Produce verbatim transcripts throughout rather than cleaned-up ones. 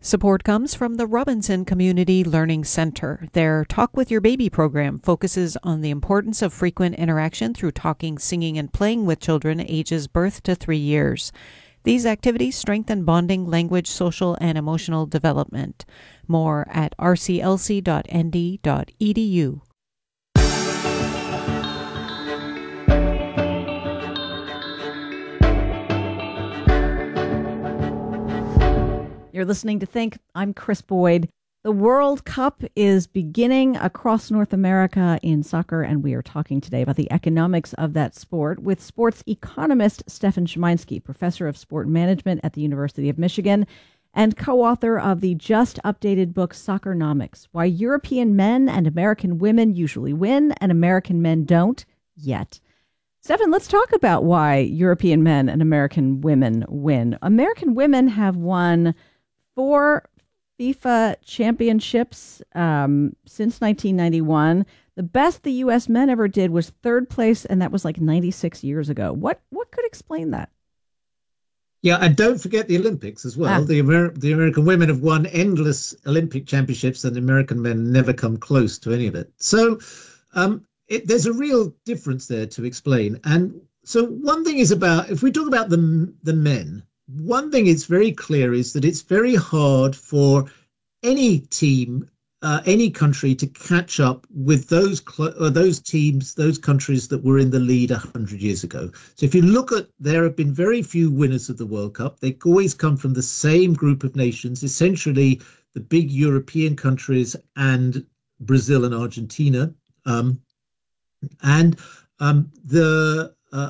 Support comes from the Robinson Community Learning Center. Their Talk with Your Baby program focuses on the importance of frequent interaction through talking, singing, and playing with children ages birth to three years. These activities strengthen bonding, language, social, and emotional development. More at r c l c dot n d dot e d u. You're listening to Think. I'm Chris Boyd. The World Cup is beginning across North America in soccer, and we are talking today about the economics of that sport with sports economist Stefan Szymański, professor of sport management at the University of Michigan and co-author of the just updated book Soccernomics: Why European Men and American Women Usually Win and American Men Don't Yet. Stefan, let's talk about why European men and American women win. American women have won four FIFA championships um, since nineteen ninety-one. The best the U S men ever did was third place, and that was like ninety-six years ago. What what could explain that? Yeah, and don't forget the Olympics as well. Ah. The, Amer- the American women have won endless Olympic championships, and the American men never come close to any of it. So um, it, there's a real difference there to explain. And so one thing is about, if we talk about the the men, one thing it's very clear is that it's very hard for any team, uh, any country to catch up with those cl- uh, those teams, those countries that were in the lead one hundred years ago. So if you look at, there have been very few winners of the World Cup. They always come from the same group of nations, essentially the big European countries and Brazil and Argentina. Um, and um, the... Uh,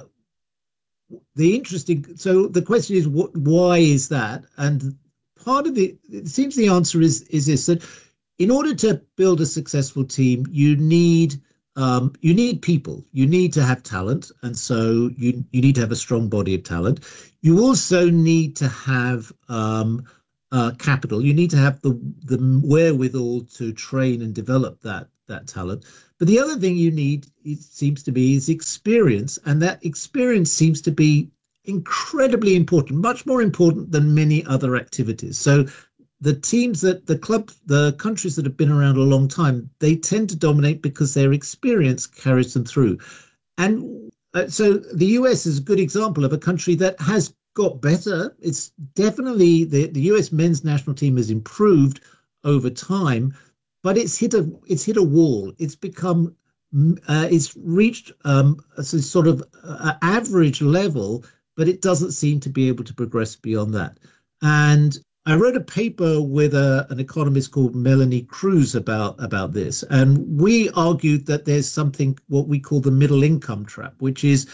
The interesting, so the question is, what, why is that? And part of the, it seems the answer is is this, that in order to build a successful team, you need um, you need people, you need to have talent, and so you you need to have a strong body of talent. You also need to have um, uh, capital. You need to have the the wherewithal to train and develop that that talent. But the other thing you need, it seems to be, is experience. And that experience seems to be incredibly important, much more important than many other activities. So the teams that the club, the countries that have been around a long time, they tend to dominate because their experience carries them through. And uh, so the U S is a good example of a country that has got better. It's definitely, the, the U S men's national team has improved over time. But it's hit a it's hit a wall. It's become uh, it's reached um, a sort of uh, average level, but it doesn't seem to be able to progress beyond that. And I wrote a paper with a, an economist called Melanie Cruz about about this, and we argued that there's something what we call the middle income trap, which is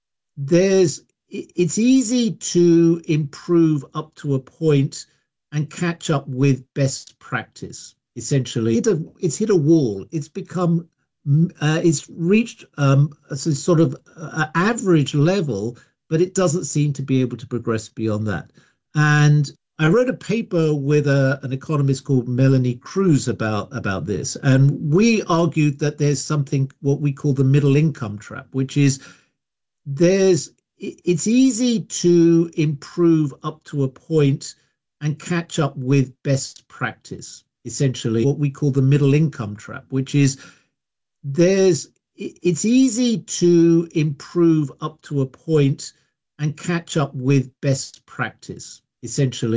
there's it's easy to improve up to a point and catch up with best practice. Essentially, hit a, it's hit a wall. It's become, uh, it's reached um, a sort of uh, average level, but it doesn't seem to be able to progress beyond that. And I wrote a paper with a, an economist called Melanie Cruz about, about this. And we argued that there's something, what we call the middle income trap, which is there's, it's easy to improve up to a point and catch up with best practice. Essentially, what we call the middle income trap, which is there's it's easy to improve up to a point and catch up with best practice. Essentially.